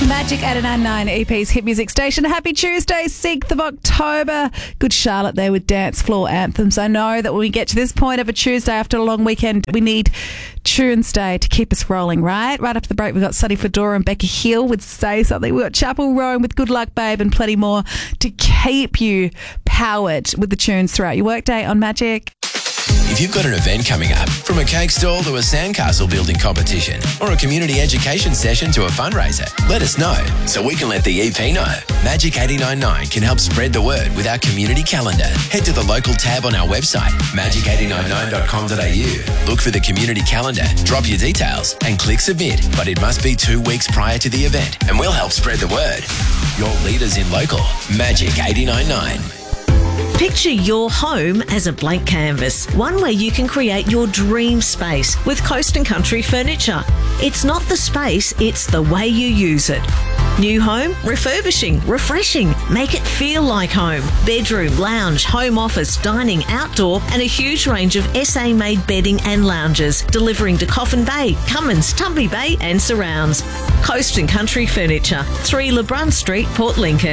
Magic 899 EP's hit music station. Happy Tuesday, 6th of October. Good Charlotte there with dance floor anthems. I know that when we get to this point of a Tuesday after a long weekend, we need Tuesday to keep us rolling, right? Right after the break, we've got Sunny Fedora and Becky Hill with Say Something. We've got Chapel Roan with Good Luck Babe and plenty more to keep you powered with the tunes throughout your workday on Magic. If you've got an event coming up, from a cake stall to a sandcastle building competition or a community education session to a fundraiser, let us know so we can let the EP know. Magic 89.9 can help spread the word with our community calendar. Head to the local tab on our website, magic899.com.au. Look for the community calendar, drop your details and click submit. But it must be 2 weeks prior to the event and we'll help spread the word. Your leaders in local, Magic 89.9. Picture your home as a blank canvas, one where you can create your dream space with Coast & Country Furniture. It's not the space, it's the way you use it. New home, refurbishing, refreshing, make it feel like home. Bedroom, lounge, home office, dining, outdoor, and a huge range of SA-made bedding and lounges, delivering to Coffin Bay, Cummins, Tumby Bay and surrounds. Coast & Country Furniture, 3 LeBrun Street, Port Lincoln,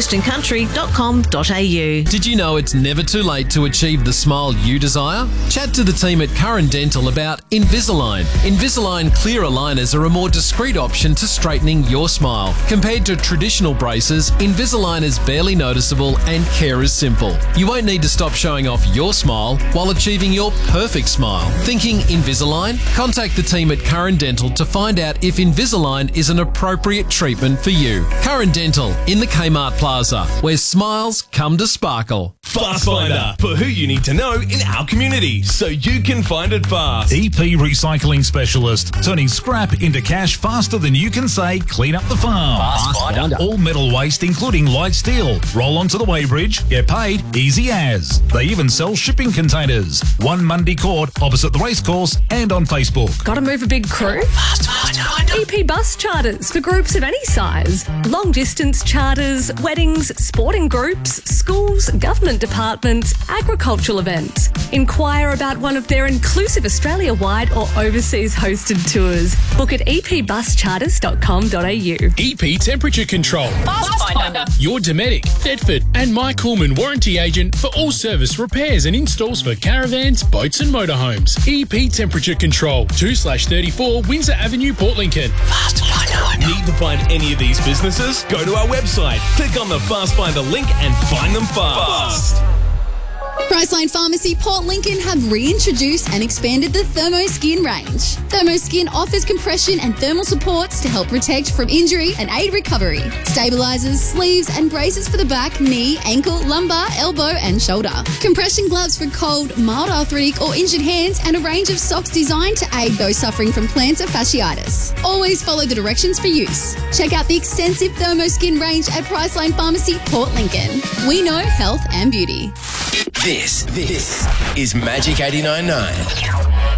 coastandcountry.com.au. Did you know it's never too late to achieve the smile you desire? Chat to the team at Curran Dental about Invisalign. Invisalign clear aligners are a more discreet option to straightening your smile. Compared to traditional braces, Invisalign is barely noticeable and care is simple. You won't need to stop showing off your smile while achieving your perfect smile. Thinking Invisalign? Contact the team at Curran Dental to find out if Invisalign is an appropriate treatment for you. Curran Dental in the Kmart Plaza, where smiles come to sparkle. Fast Finder, for who you need to know in our community, so you can find it fast. EP Recycling Specialist, turning scrap into cash faster than you can say clean up the farm. Fast Finder. All metal waste, including light steel. Roll onto the weighbridge, get paid easy as. They even sell shipping containers. 1 Mundy Court, opposite the racecourse, and on Facebook. Got to move a big crew? Fast Finder. EP Bus Charters for groups of any size. Long distance charters, weddings, sporting groups, schools, government departments, agricultural events. Inquire about one of their inclusive Australia-wide or overseas hosted tours. Book at epbuscharters.com.au. EP Temperature Control. Fast Finder. Your Dometic, Thetford and Mike Coolman warranty agent for all service repairs and installs for caravans, boats and motorhomes. EP Temperature Control, 2/34 Windsor Avenue, Port Lincoln. Fast Finder. Need to find any of these businesses? Go to our website, click on the Fast Finder link and find them fast. Priceline Pharmacy Port Lincoln have reintroduced and expanded the Thermo Skin range. Thermo Skin offers compression and thermal supports to help protect from injury and aid recovery. Stabilizers, sleeves and braces for the back, knee, ankle, lumbar, elbow and shoulder. Compression gloves for cold, mild arthritic or injured hands, and a range of socks designed to aid those suffering from plantar fasciitis. Always follow the directions for use. Check out the extensive Thermo Skin range at Priceline Pharmacy Port Lincoln. We know health and beauty. This is Magic 89.9.